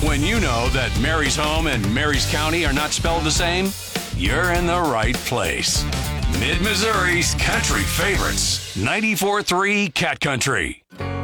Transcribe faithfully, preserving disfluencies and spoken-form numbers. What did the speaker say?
When you know that Mary's Home and Mary's County are not spelled the same, you're in the right place. Mid-Missouri's country favorites, ninety-four point three Cat Country.